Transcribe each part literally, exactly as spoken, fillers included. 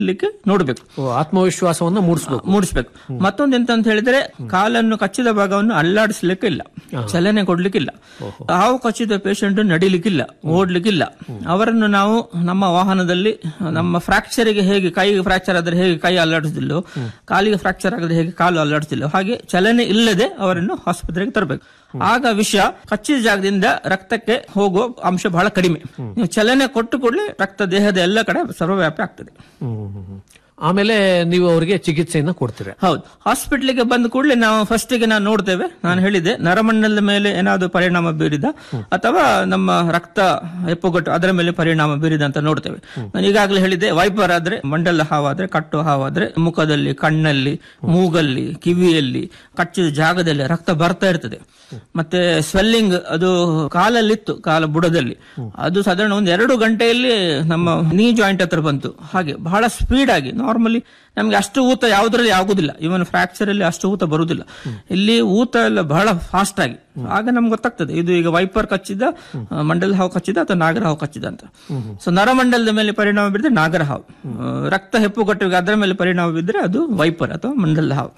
ಲಿಕ್ಕೆ ನೋಡ್ಬೇಕು, ಆತ್ಮವಿಶ್ವಾಸವನ್ನ ಮೂಡಿಸಬೇಕು ಮೂಡಿಸ್ಬೇಕು ಮತ್ತೊಂದು ಎಂತ ಅಂತ ಹೇಳಿದ್ರೆ ಕಾಲನ್ನು ಕಚ್ಚಿದ ಭಾಗವನ್ನು ಅಲ್ಲಾಡಿಸ್ಲಿಕ್ಕೆ ಇಲ್ಲ, ಚಲನೆ ಕೊಡ್ಲಿಕ್ಕಿಲ್ಲ. ಹಾವು ಕಚ್ಚಿದ ಪೇಷಂಟ್ ನಡಿಲಿಕ್ಕಿಲ್ಲ, ಓಡ್ಲಿಕ್ಕಿಲ್ಲ. ಅವರನ್ನು ನಾವು ನಮ್ಮ ವಾಹನದಲ್ಲಿ ನಮ್ಮ ಫ್ರಾಕ್ಚರ್ಗೆ ಹೇಗೆ ಕೈ ಫ್ರಾಕ್ಚರ್ ಆದ್ರೆ ಹೇಗೆ ಕೈ ಅಲ್ಲಾಡಿಸ್ತಿಲ್ಲೋ, ಕಾಲಿಗೆ ಫ್ರಾಕ್ಚರ್ ಆಗದೆ ಹೇಗೆ ಕಾಲು ಅಲ್ಲಾಡಿಸ್ತಿಲ್ಲೋ, ಹಾಗೆ ಚಲನೆ ಇಲ್ಲದೆ ಅವರನ್ನು ಆಸ್ಪತ್ರೆಗೆ ತರಬೇಕು. ಆಗ ವಿಷ ಕಚ್ಚಿದ ಜಾಗದಿಂದ ರಕ್ತಕ್ಕೆ ಹೋಗುವ ಅಂಶ ಬಹಳ ಕಡಿಮೆ. ನೀವು ಚಲನೆ ಕೊಟ್ಟು ಕೂಡಲೇ ರಕ್ತ ದೇಹದ ಎಲ್ಲ ಕಡೆ ಸರ್ವವ್ಯಾಪಿ ಆಗ್ತದೆ. ಆಮೇಲೆ ನೀವು ಅವರಿಗೆ ಚಿಕಿತ್ಸೆಯನ್ನ ಕೊಡ್ತೀರಾ? ಹೌದು. ಹಾಸ್ಪಿಟ್ಲಿಗೆ ಬಂದ ಕೂಡಲೇ ನಾವು ಫಸ್ಟ್ ಗೆ ನಾವು ನೋಡ್ತೇವೆ, ನಾನು ಹೇಳಿದೆ ನರಮಂಡಲದ ಮೇಲೆ ಏನಾದ್ರು ಪರಿಣಾಮ ಬೀರಿದ ಅಥವಾ ನಮ್ಮ ರಕ್ತ ಹೆಪ್ಪುಗಟ್ಟು ಅದರ ಮೇಲೆ ಪರಿಣಾಮ ಬೀರಿದ ಅಂತ ನೋಡ್ತೇವೆ. ನಾನು ಈಗಾಗಲೇ ಹೇಳಿದೆ, ವೈಪರ್ ಆದ್ರೆ, ಮಂಡಲ ಹಾವಾದ್ರೆ, ಕಟ್ಟು ಹಾವಾದ್ರೆ ಮುಖದಲ್ಲಿ, ಕಣ್ಣಲ್ಲಿ, ಮೂಗಲ್ಲಿ, ಕಿವಿಯಲ್ಲಿ, ಕಚ್ಚಿದ ಜಾಗದಲ್ಲಿ ರಕ್ತ ಬರ್ತಾ ಇರ್ತದೆ. ಮತ್ತೆ ಸ್ವೆಲ್ಲಿಂಗ್ ಅದು ಕಾಲಲ್ಲಿತ್ತು, ಕಾಲ ಬುಡದಲ್ಲಿ, ಅದು ಸಾಧಾರಣ ಒಂದು ಎರಡು ಗಂಟೆಯಲ್ಲಿ ನಮ್ಮ ನೀ ಜಾಯಿಂಟ್ ಹತ್ರ ಬಂತು. ಹಾಗೆ ಬಹಳ ಸ್ಪೀಡ್ ಆಗಿ, ನಾರ್ಮಲಿ ನಮ್ಗೆ ಅಷ್ಟು ಊತ ಯಾವುದ್ರಲ್ಲಿ ಆಗುದಿಲ್ಲ, ಇವನ್ ಫ್ರಾಕ್ಚರ್ ಅಲ್ಲಿ ಅಷ್ಟು ಊತ ಬರುದಿಲ್ಲ. ಇಲ್ಲಿ ಊತ ಎಲ್ಲ ಬಹಳ ಫಾಸ್ಟ್ ಆಗಿ, ಆಗ ನಮ್ಗೆ ಗೊತ್ತಾಗ್ತದೆ ಇದು ಈಗ ವೈಪರ್ ಕಚ್ಚಿದ, ಮಂಡಲ ಹಾವು ಕಚ್ಚಿದ ಅಥವಾ ನಾಗರ ಹಾವು ಕಚ್ಚಿದ ಅಂತ. ಸೊ ನರಮಂಡಲದ ಮೇಲೆ ಪರಿಣಾಮ ಬಿದ್ದರೆ ನಾಗರ ಹಾವು, ರಕ್ತ ಹೆಪ್ಪುಗಟ್ಟಿಗೆ ಅದರ ಮೇಲೆ ಪರಿಣಾಮ ಬಿದ್ದರೆ ಅದು ವೈಪರ್ ಅಥವಾ ಮಂಡಲ ಹಾವು.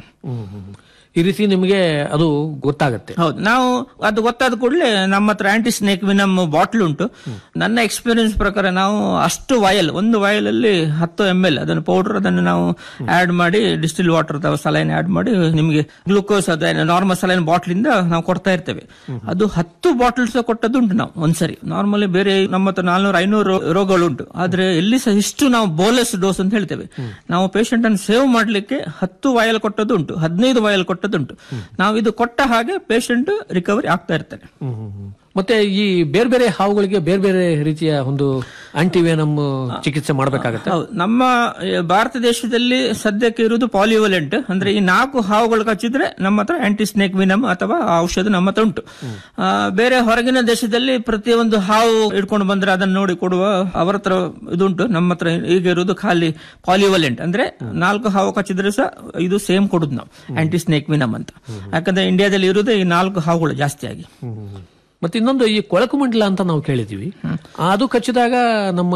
ಈ ರೀತಿ ನಿಮಗೆ ಅದು ಗೊತ್ತಾಗುತ್ತೆ? ಹೌದು. ನಾವು ಅದು ಗೊತ್ತಾದ ಕೂಡಲೇ ನಮ್ಮ ಹತ್ರ ಆಂಟಿ ಸ್ನೇಕ್ ವಿನಮ್ ಬಾಟ್ಲ್ ಉಂಟು. ನನ್ನ ಎಕ್ಸ್ಪೀರಿಯನ್ಸ್ ಪ್ರಕಾರ ನಾವು ಅಷ್ಟು ವಯಲ್, ಒಂದು ವಯಲ್ ಅಲ್ಲಿ ಹತ್ತು ಎಂ ಎಲ್ ಅದನ್ನು ಪೌಡರ್ ಅದನ್ನು ನಾವು ಆಡ್ ಮಾಡಿ, ಡಿಸ್ಟಿಲ್ ವಾಟರ್ ಅಥವಾ ಸಲೈನ್ ಆಡ್ ಮಾಡಿ ನಿಮಗೆ ಗ್ಲೂಕೋಸ್ ಅದ ನಾರ್ಮಲ್ ಸಲೈನ್ ಬಾಟ್ಲ್ ಇಂದ ನಾವು ಕೊಡ್ತಾ ಇರ್ತೇವೆ. ಅದು ಹತ್ತು ಬಾಟಲ್ಸ್ ಕೊಟ್ಟದ್ದು ಉಂಟು ನಾವು ಒಂದ್ಸರಿ. ನಾರ್ಮಲಿ ಬೇರೆ ನಮ್ಮ ಹತ್ರ ನಾಲ್ನೂರು ಐನೂರು ರೋಗಗಳು ಉಂಟು, ಆದ್ರೆ ಎಲ್ಲಿ ಸಹ ಇಷ್ಟು ನಾವು ಬೋಲಸ್ ಡೋಸ್ ಅಂತ ಹೇಳ್ತೇವೆ. ನಾವು ಪೇಷಂಟ್ ಅನ್ನು ಸೇವ್ ಮಾಡ್ಲಿಕ್ಕೆ ಹತ್ತು ವಯಲ್ ಕೊಟ್ಟದ್ದು ಉಂಟು, ಹದಿನೈದು ವಯಲ್ ಕೊಟ್ಟದ್ದು ಉಂಟು. ನಾವು ಇದು ಕೊಟ್ಟ ಹಾಗೆ ಪೇಷಂಟ್ ರಿಕವರಿ ಆಗ್ತಾ ಇರ್ತಾರೆ. ಮತ್ತೆ ಈ ಬೇರೆ ಬೇರೆ ಹಾವುಗಳಿಗೆ ಬೇರೆ ಬೇರೆ ರೀತಿಯ ಒಂದು ಆಂಟಿವೆನಮ್ ಚಿಕಿತ್ಸೆ ಮಾಡಬೇಕಾಗುತ್ತೆ? ನಮ್ಮ ಭಾರತ ದೇಶದಲ್ಲಿ ಸದ್ಯಕ್ಕೆ ಇರುವುದು ಪಾಲಿವಲೆಂಟ್, ಅಂದ್ರೆ ಈ ನಾಲ್ಕು ಹಾವುಗಳು ಕಚ್ಚಿದ್ರೆ ನಮ್ಮ ಹತ್ರ ಆಂಟಿ ಸ್ನೇಕ್ ವಿನಮ್ ಅಥವಾ ಔಷಧ ನಮ್ಮ ಹತ್ರ ಉಂಟು. ಬೇರೆ ಹೊರಗಿನ ದೇಶದಲ್ಲಿ ಪ್ರತಿಯೊಂದು ಹಾವು ಇಟ್ಕೊಂಡು ಬಂದ್ರೆ ಅದನ್ನು ನೋಡಿ ಕೊಡುವ ಅವರ ಹತ್ರ ಇದುಂಟು. ನಮ್ಮ ಹತ್ರ ಈಗ ಇರುವುದು ಖಾಲಿ ಪಾಲಿವಲೆಂಟ್, ಅಂದ್ರೆ ನಾಲ್ಕು ಹಾವು ಕಚ್ಚಿದ್ರೆ ಸಹ ಇದು ಸೇಮ್ ಕೊಡುದು ನಾವು, ಆಂಟಿ ಸ್ನೇಕ್ ವಿನಮ್ ಅಂತ. ಯಾಕಂದ್ರೆ ಇಂಡಿಯಾದಲ್ಲಿ ಇರುವುದು ಈ ನಾಲ್ಕು ಹಾವುಗಳು ಜಾಸ್ತಿಯಾಗಿ. ಮತ್ತೆ ಇನ್ನೊಂದು ಈ ಕೊಳಕು ಮಂಡಲ ಅಂತ ನಾವು ಕೇಳಿದೀವಿ, ಅದು ಕಚ್ಚಿದಾಗ ನಮ್ಮ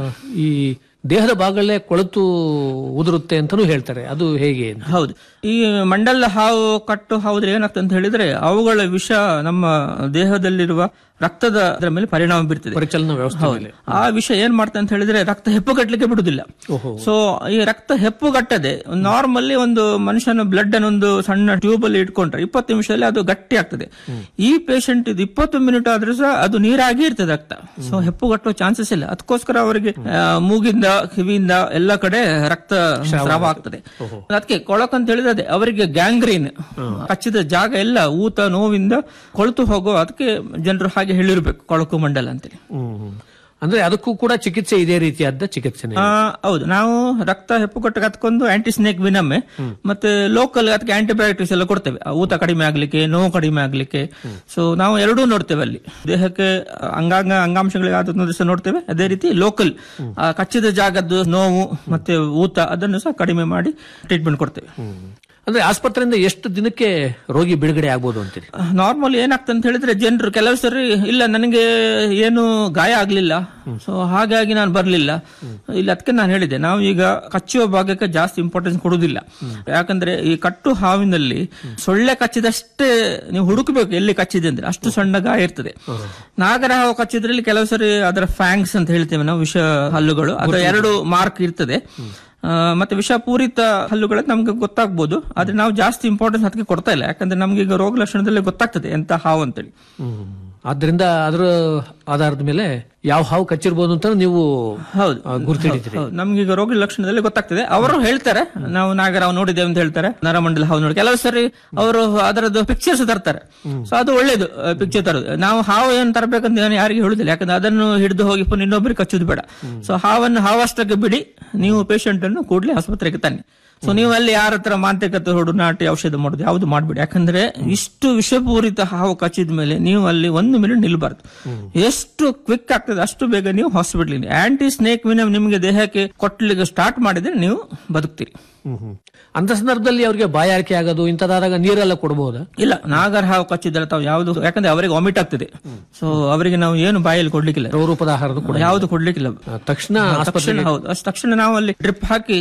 ಈ ದೇಹದ ಭಾಗಗಳೇ ಕೊಳೆತು ಉದುರುತ್ತೆ ಅಂತಾನೂ ಹೇಳ್ತಾರೆ, ಅದು ಹೇಗೆ? ಹೌದು. ಈ ಮಂಡಲ ಹಾವು ಕಟ್ಟು ಹಾವುದ್ರೆ ಏನಾಗ್ತದೆ ಅಂತ ಹೇಳಿದ್ರೆ ಅವುಗಳ ವಿಷ ನಮ್ಮ ದೇಹದಲ್ಲಿರುವ ರಕ್ತದ ಅದರ ಮೇಲೆ ಪರಿಣಾಮ ಬೀರ್ತದೆ, ಪರಿಚಲನಾ ವ್ಯವಸ್ಥೆ. ಆ ವಿಷ ಏನ್ ಮಾಡ್ತದೆ ಅಂತ ಹೇಳಿದ್ರೆ ರಕ್ತ ಹೆಪ್ಪುಗಟ್ಟಲಿಕ್ಕೆ ಬಿಡುದಿಲ್ಲ. ಸೊ ಈ ರಕ್ತ ಹೆಪ್ಪುಗಟ್ಟದೆ ನಾರ್ಮಲಿ ಒಂದು ಮನುಷ್ಯನ ಬ್ಲಡ್ ಅನ್ನು ಒಂದು ಸಣ್ಣ ಟ್ಯೂಬ್ ಅಲ್ಲಿ ಇಟ್ಕೊಂಡ್ರೆ ಇಪ್ಪತ್ತು ನಿಮಿಷದಲ್ಲಿ ಅದು ಗಟ್ಟಿ ಆಗ್ತದೆ. ಈ ಪೇಷಂಟ್ ಇದು ಇಪ್ಪತ್ತು ಮಿನಿಟ್ ಆದ್ರೂ ಸಹ ಅದು ನೀರಾಗಿ ಇರ್ತದೆ ರಕ್ತ. ಸೊ ಹೆಪ್ಪುಗಟ್ಟುವ ಚಾನ್ಸಸ್ ಇಲ್ಲ. ಅದಕ್ಕೋಸ್ಕರ ಅವರಿಗೆ ಮೂಗಿಂದ ಕಿವಿಯಿಂದ ಎಲ್ಲ ಕಡೆ ರಕ್ತ ಸ್ರಾವ ಆಗ್ತದೆ. ಅದಕ್ಕೆ ಕೊಳಕು ಅಂತ ಹೇಳಿದ್ರೆ ಅದೇ ಅವರಿಗೆ ಗ್ಯಾಂಗ್ರೀನ್, ಕಚ್ಚಿದ ಜಾಗ ಎಲ್ಲ ಊತ ನೋವಿಂದ ಕೊಳತು ಹೋಗೋ, ಅದಕ್ಕೆ ಜನರು ಹಾಗೆ ಹೇಳಿರ್ಬೇಕು ಕೊಳಕು ಮಂಡಲ ಅಂತೇಳಿ. ಅಂದ್ರೆ ಅದಕ್ಕೂ ಕೂಡ ಚಿಕಿತ್ಸೆ ಇದೇ ರೀತಿಯಾದ ಚಿಕಿತ್ಸೆ? ಹೌದು. ನಾವು ರಕ್ತ ಹೆಪ್ಪುಗಟ್ಟಿಗೆ ಹತ್ಕೊಂಡು ಆಂಟಿ ಸ್ನೇಕ್ ವಿನಮ್ಮೆ ಮತ್ತೆ ಲೋಕಲ್ ಅದಕ್ಕೆ ಆಂಟಿಬಯೋಟಿಕ್ಸ್ ಎಲ್ಲ ಕೊಡ್ತೇವೆ, ಊತ ಕಡಿಮೆ ಆಗ್ಲಿಕ್ಕೆ, ನೋವು ಕಡಿಮೆ ಆಗ್ಲಿಕ್ಕೆ. ಸೊ ನಾವು ಎರಡೂ ನೋಡ್ತೇವೆ ಅಲ್ಲಿ, ದೇಹಕ್ಕೆ ಅಂಗಾಂಗ ಅಂಗಾಂಶಗಳಿಗೆ ಆದ ದಿವಸ ನೋಡ್ತೇವೆ, ಅದೇ ರೀತಿ ಲೋಕಲ್ ಕಚ್ಚಿದ ಜಾಗದ್ದು ನೋವು ಮತ್ತೆ ಊತ ಅದನ್ನು ಸಹ ಕಡಿಮೆ ಮಾಡಿ ಟ್ರೀಟ್ಮೆಂಟ್ ಕೊಡ್ತೇವೆ. ಅಂದ್ರೆ ಆಸ್ಪತ್ರೆಯಿಂದ ಎಷ್ಟು ದಿನಕ್ಕೆ ರೋಗಿ ಬಿಡುಗಡೆ ಆಗ್ಬೋದು ಅಂತೀರಿ? ನಾರ್ಮಲ್ ಏನಾಗ್ತದೆ ಅಂತ ಹೇಳಿದ್ರೆ ಜನರು ಕೆಲವು ಸರಿ ಇಲ್ಲ ನನಗೆ ಏನು ಗಾಯ ಆಗ್ಲಿಲ್ಲ, ಸೊ ಹಾಗಾಗಿ ನಾನು ಬರ್ಲಿಲ್ಲ, ಇಲ್ಲ ಅದಕ್ಕೆ ನಾನು ಹೇಳಿದೆ ನಾವು ಈಗ ಕಚ್ಚುವ ಭಾಗಕ್ಕೆ ಜಾಸ್ತಿ ಇಂಪಾರ್ಟೆನ್ಸ್ ಕೊಡುವುದಿಲ್ಲ. ಯಾಕಂದ್ರೆ ಈ ಕಟ್ಟು ಹಾವಿನಲ್ಲಿ ಸೊಳ್ಳೆ ಕಚ್ಚಿದಷ್ಟೇ ನೀವು ಹುಡುಕಬೇಕು ಎಲ್ಲಿ ಕಚ್ಚಿದೆ ಅಂದ್ರೆ, ಅಷ್ಟು ಸಣ್ಣ ಗಾಯ ಇರ್ತದೆ. ನಾಗರ ಹಾವು ಕಚ್ಚಿದ್ರಲ್ಲಿ ಕೆಲವು ಸರಿ ಅದರ ಫ್ಯಾಂಕ್ಸ್ ಅಂತ ಹೇಳ್ತೇವೆ ನಾವು, ವಿಷ ಹಲ್ಲುಗಳು, ಅದರ ಎರಡು ಮಾರ್ಕ್ ಇರ್ತದೆ. ಮತ್ತೆ ವಿಷಪೂರಿತ ಹಲ್ಲುಗಳ ನಮ್ಗೆ ಗೊತ್ತಾಗ್ಬೋದು, ಆದ್ರೆ ನಾವು ಜಾಸ್ತಿ ಇಂಪಾರ್ಟೆನ್ಸ್ ಅದಕ್ಕೆ ಕೊಡ್ತಾ ಇಲ್ಲ. ಯಾಕಂದ್ರೆ ನಮ್ಗೆ ಈಗ ರೋಗ ಲಕ್ಷಣದಲ್ಲೇ ಗೊತ್ತಾಗ್ತದೆ ಎಂತ ಹಾವು ಅಂತೇಳಿ. ಆದ್ರಿಂದ ಅದರ ಆಧಾರದ ಮೇಲೆ ಯಾವ ಹಾವು ಕಚ್ಚಿರ್ಬೋದು ಅಂತ ನೀವು ಹೌದು ಗುರುತಿಡಿತೀರಿ. ನಮ್ಗೀಗ ರೋಗ ಲಕ್ಷಣದಲ್ಲಿ ಗೊತ್ತಾಗ್ತದೆ. ಅವರು ಹೇಳ್ತಾರೆ ನಾವು ನಾಗರ ಹಾವು ನೋಡಿದ್ದೇವೆ ಅಂತ ಹೇಳ್ತಾರೆ, ನರಮಂಡಲ ಹಾವು ನೋಡಿ. ಕೆಲವು ಸರಿ ಅವರು ಅದರದ್ದು ಪಿಕ್ಚರ್ಸ್ ತರ್ತಾರೆ, ಸೊ ಅದು ಒಳ್ಳೇದು ಪಿಕ್ಚರ್ ತರೋದು. ನಾವು ಹಾವು ಏನ್ ತರಬೇಕಂತ ನಾನು ಯಾರಿಗೆ ಹೇಳುದಿಲ್ಲ, ಯಾಕಂದ್ರೆ ಅದನ್ನು ಹಿಡಿದು ಹೋಗಿ ಇನ್ನೊಬ್ಬರಿಗೆ ಕಚ್ಚುದು ಬೇಡ. ಸೊ ಹಾವನ್ನು ಹಾವಷ್ಟಕ್ಕೆ ಬಿಡಿ, ನೀವು ಪೇಷಂಟ್ ಅನ್ನು ಕೂಡಲೇ ಆಸ್ಪತ್ರೆಗೆ ತನ್ನಿ. ಸೊ ನೀವು ಅಲ್ಲಿ ಯಾರ ಹತ್ರ ಮಾಂತ್ರಿಕತೆ ಹೊಡು ನಾಟಿ ಔಷಧ ಮಾಡೋದು ಯಾವ್ದು ಮಾಡ್ಬೇಡಿ. ಯಾಕಂದ್ರೆ ಇಷ್ಟು ವಿಷಪೂರಿತ ಹಾವು ಕಚ್ಚಿದ ಮೇಲೆ ನೀವು ಅಲ್ಲಿ ಒಂದು ಮಿನಿಟ್ ನಿಲ್ಬಾರ್ದು. ಎಷ್ಟು ಕ್ವಿಕ್ ಆಗ್ತದೆ ಆಗ್ತದೆ ಅಷ್ಟು ಬೇಗ ನೀವು ಹಾಸ್ಪಿಟಲ್ ಆಂಟಿ ಸ್ನೇಕ್ ವಿನಮ್ ನಿಮಗೆ ದೇಹಕ್ಕೆ ಕೊಟ್ಟಲಿಕ್ಕೆ ಸ್ಟಾರ್ಟ್ ಮಾಡಿದ್ರೆ ನೀವು ಬದುಕ್ತೀರಿ. ಅಂತ ಸಂದರ್ಭದಲ್ಲಿ ಅವರಿಗೆ ಬಾಯಾರಿಕೆ ಆಗೋದು ಇಂಥದಾದಾಗ ನೀರೆಲ್ಲ ಕೊಡಬಹುದಾ? ಇಲ್ಲ, ನಾಗರ ಹಾವು ಕಚ್ಚಿದ್ರೆ ತಾವು ಯಾವ್ದು, ಯಾಕಂದ್ರೆ ಅವರಿಗೆ ವಾಮಿಟ್ ಆಗ್ತದೆ, ಸೊ ಅವರಿಗೆ ನಾವು ಏನು ಬಾಯಲ್ಲಿ ಕೊಡ್ಲಿಕ್ಕಿಲ್ಲ, ದ್ರವ ರೂಪದ ಆಹಾರದ ಕೂಡ ಯಾವ್ದು ಕೊಡ್ಲಿಕ್ಕಿಲ್ಲ. ತಕ್ಷಣ ತಕ್ಷಣ ಹೌದು ಅಷ್ಟು ತಕ್ಷಣ ನಾವು ಅಲ್ಲಿ ಡ್ರಿಪ್ ಹಾಕಿ